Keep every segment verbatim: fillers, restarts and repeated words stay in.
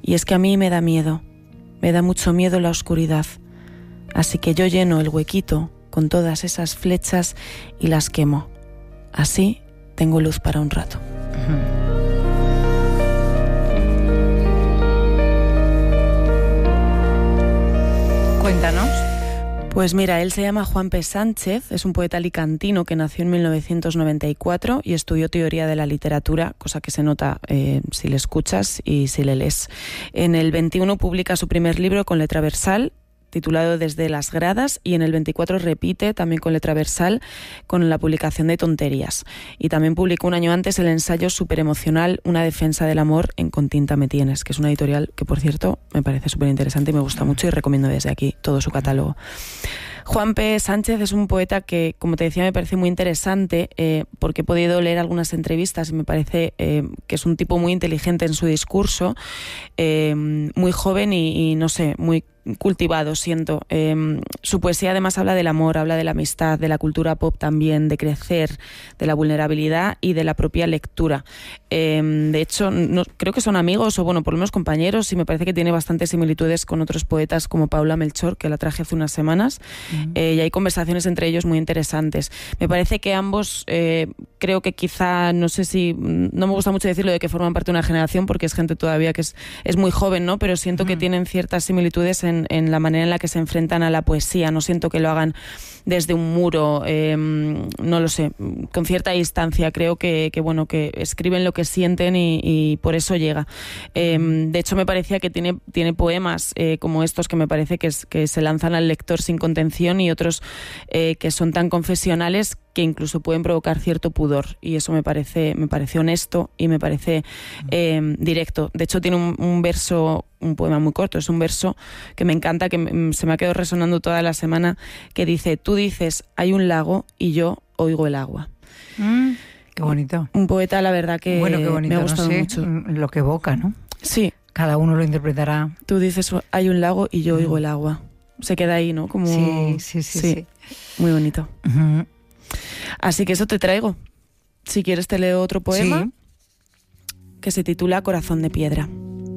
Y es que a mí me da miedo, me da mucho miedo la oscuridad. Así que yo lleno el huequito con todas esas flechas y las quemo. Así tengo luz para un rato. Cuéntanos. Pues mira, él se llama Juan P. Sánchez, es un poeta alicantino que nació en mil novecientos noventa y cuatro y estudió teoría de la literatura, cosa que se nota eh, si le escuchas y si le lees. En el veintiuno publica su primer libro con letra versal, titulado Desde las gradas, y en el veinticuatro repite, también con letra versal, con la publicación de Tonterías. Y también publicó un año antes el ensayo superemocional Una defensa del amor en Con tinta me tienes, que es una editorial que, por cierto, me parece súper interesante y me gusta mucho y recomiendo desde aquí todo su catálogo. Juan P. Sánchez es un poeta que, como te decía, me parece muy interesante eh, porque he podido leer algunas entrevistas y me parece eh, que es un tipo muy inteligente en su discurso, eh, muy joven y, y, no sé, muy cultivado, siento. Eh, su poesía además habla del amor, habla de la amistad, de la cultura pop también, de crecer, de la vulnerabilidad y de la propia lectura. Eh, de hecho, no, creo que son amigos o, bueno, por lo menos compañeros, y me parece que tiene bastantes similitudes con otros poetas como Paula Melchor, que la traje hace unas semanas. Uh-huh. eh, y hay conversaciones entre ellos muy interesantes. Me parece que ambos, eh, creo que quizá, no sé si, no me gusta mucho decirlo de que forman parte de una generación porque es gente todavía que es, es muy joven, ¿no? Pero siento uh-huh. que tienen ciertas similitudes en En, en la manera en la que se enfrentan a la poesía. No siento que lo hagan desde un muro, eh, no lo sé, con cierta distancia. Creo que, que bueno, que escriben lo que sienten y, y por eso llega. Eh, de hecho, me parecía que tiene, tiene poemas eh, como estos que me parece que, es, que se lanzan al lector sin contención, y otros eh, que son tan confesionales que incluso pueden provocar cierto pudor, y eso me parece, me parece honesto y me parece eh, directo. De hecho, tiene un, un verso, un poema muy corto, es un verso que me encanta, que me, se me ha quedado resonando toda la semana, que dice: tú dices hay un lago y yo oigo el agua. Mm, qué bonito. Un poeta, la verdad, que bueno, qué bonito, me ha gustado no sé, mucho. Lo que evoca, ¿no? Sí. Cada uno lo interpretará. Tú dices hay un lago y yo mm. oigo el agua. Se queda ahí, ¿no? Como... Sí, sí, sí, sí, sí. Muy bonito. Uh-huh. Así que eso te traigo. Si quieres te leo otro poema sí. que se titula Corazón de piedra.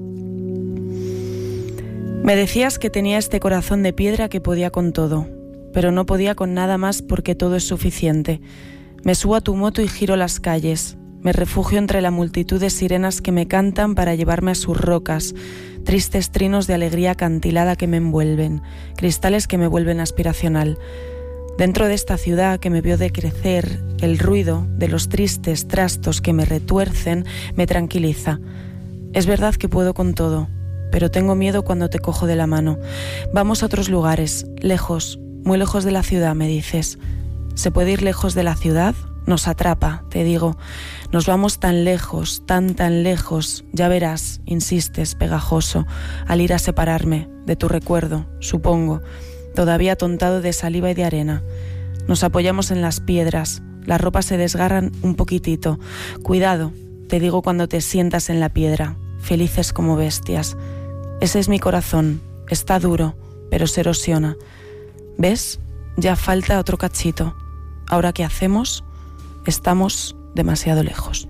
Me decías que tenía este corazón de piedra que podía con todo, pero no podía con nada más porque todo es suficiente. Me subo a tu moto y giro las calles. Me refugio entre la multitud de sirenas que me cantan para llevarme a sus rocas, tristes trinos de alegría acantilada que me envuelven, cristales que me vuelven aspiracional. Dentro de esta ciudad que me vio decrecer, el ruido de los tristes trastos que me retuercen me tranquiliza. Es verdad que puedo con todo, pero tengo miedo cuando te cojo de la mano. Vamos a otros lugares, lejos, muy lejos de la ciudad, me dices. ¿Se puede ir lejos de la ciudad? Nos atrapa, te digo. Nos vamos tan lejos, tan, tan lejos. Ya verás, insistes, pegajoso, al ir a separarme de tu recuerdo, supongo, todavía atontado de saliva y de arena. Nos apoyamos en las piedras, las ropas se desgarran un poquitito. Cuidado, te digo cuando te sientas en la piedra, felices como bestias. Ese es mi corazón, está duro, pero se erosiona. ¿Ves? Ya falta otro cachito. ¿Ahora qué hacemos? Estamos demasiado lejos.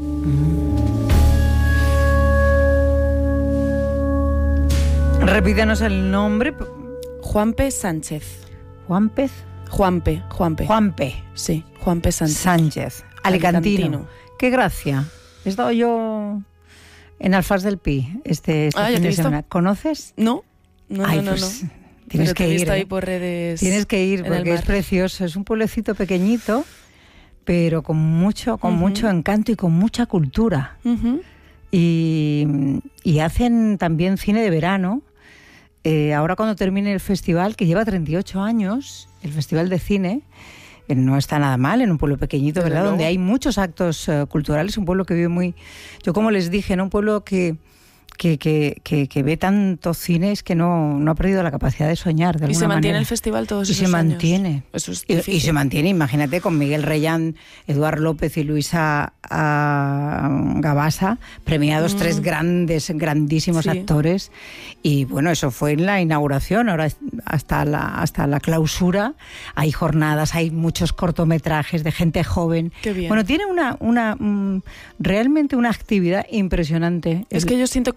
Repítenos el nombre. Juan P. Sánchez. ¿Juan P? Juan P. Juan P. Juan P. Sí, Juan P. Sánchez. Sánchez. Alicantino. Alicantino. Qué gracia. He estado yo en Alfaz del Pi este, este ah, fin ¿ya te de he visto? semana. ¿Conoces? No, no, Ay, no, pues, no. Tienes Pero que te he ir. visto ¿eh? ahí por redes. Tienes que ir porque es precioso. Es un pueblecito pequeñito, pero con mucho, con uh-huh. mucho encanto y con mucha cultura. Uh-huh. Y, y hacen también cine de verano. Eh, ahora cuando termine el festival, que lleva treinta y ocho años, el Festival de Cine, eh, no está nada mal en un pueblo pequeñito, ¿verdad? Luego. Donde hay muchos actos uh, culturales, un pueblo que vive muy... Yo como les dije, ¿no? Un pueblo que... Que, que, que, que ve tantos cines que no, no ha perdido la capacidad de soñar de alguna manera. Y se mantiene manera. el festival todos y esos se años. mantiene. Eso es y, difícil. y se mantiene, imagínate, con Miguel Reyán, Eduard López y Luisa uh, Gabasa, premiados mm. tres grandes, grandísimos sí. actores. Y bueno, eso fue en la inauguración, ahora hasta la, hasta la clausura hay jornadas, hay muchos cortometrajes de gente joven. Qué bien. Bueno, tiene una, una um, realmente una actividad impresionante. Es el, que yo siento que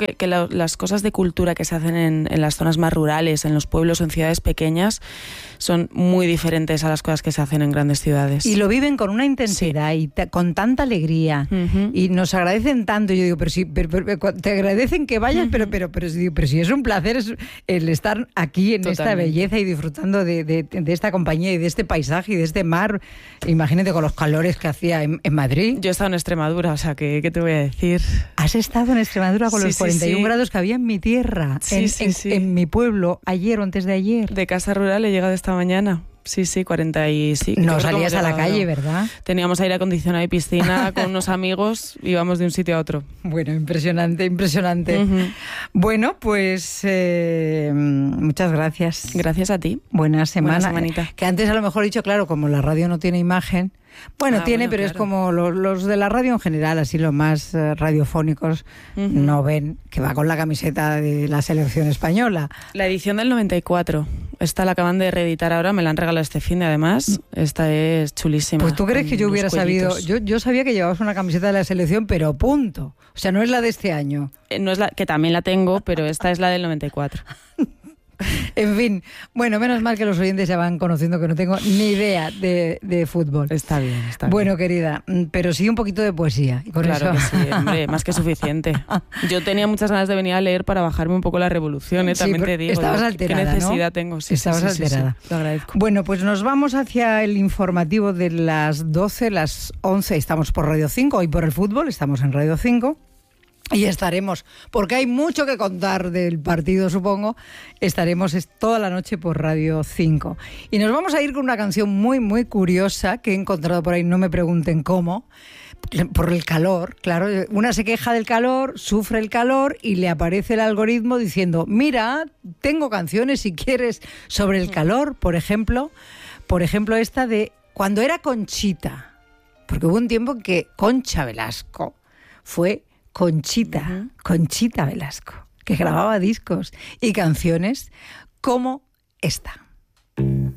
que, que la, las cosas de cultura que se hacen en, en las zonas más rurales, en los pueblos o en ciudades pequeñas, son muy diferentes a las cosas que se hacen en grandes ciudades. Y lo viven con una intensidad, sí, y te, con tanta alegría, uh-huh. y nos agradecen tanto. Yo digo, pero sí, pero, pero, te agradecen que vayas, uh-huh. pero, pero, pero, pero, pero sí es un placer es el estar aquí en Totalmente. Esta belleza y disfrutando de, de, de esta compañía y de este paisaje y de este mar. Imagínate con los calores que hacía en, en Madrid. Yo he estado en Extremadura, o sea, ¿qué, qué te voy a decir? ¿Has estado en Extremadura con sí, los cuarenta y uno sí, sí. grados que había en mi tierra, sí, en, sí, en, sí. en mi pueblo, ayer o antes de ayer? De casa rural he llegado esta mañana. Sí, sí, cuarenta y cinco. No salías a la calle, ¿verdad? Teníamos aire acondicionado y piscina con unos amigos, íbamos de un sitio a otro. Bueno, impresionante, impresionante. Uh-huh. Bueno, pues eh, muchas gracias. Gracias a ti. Buena semana. Buena semanita. Que antes a lo mejor he dicho, claro, como la radio no tiene imagen, bueno, ah, tiene, bueno, pero claro. es como los, los de la radio en general, así los más uh, radiofónicos, uh-huh. no ven que va con la camiseta de la selección española. La edición del noventa y cuatro. Esta la acaban de reeditar ahora, me la han regalado este fin de además. Esta es chulísima. Pues tú crees que yo hubiera sabido. Yo, yo sabía que llevabas una camiseta de la selección, pero punto. O sea, no es la de este año. Eh, no es la que también la tengo, pero esta es la del noventa y cuatro. En fin, bueno, menos mal que los oyentes ya van conociendo que no tengo ni idea de, de fútbol. Está bien, está bien. Bueno, querida, pero sí un poquito de poesía. Y con claro eso... que sí, hombre, más que suficiente. Yo tenía muchas ganas de venir a leer para bajarme un poco la revolución, ¿eh? También sí, te digo. Estabas alterada, ¿qué necesidad ¿no? tengo? Sí, estabas sí, sí, alterada. Sí, sí, lo agradezco. Bueno, pues nos vamos hacia el informativo de las doce, las once. Estamos por Radio cinco, hoy por el fútbol, estamos en Radio cinco. Y estaremos, porque hay mucho que contar del partido, supongo, estaremos toda la noche por Radio cinco. Y nos vamos a ir con una canción muy, muy curiosa que he encontrado por ahí, no me pregunten cómo, por el calor, claro. Una se queja del calor, sufre el calor y le aparece el algoritmo diciendo, mira, tengo canciones si quieres sobre el calor, por ejemplo, por ejemplo esta de cuando era Conchita, porque hubo un tiempo en que Concha Velasco fue Conchita, uh-huh. Conchita Velasco, que grababa discos y canciones como esta.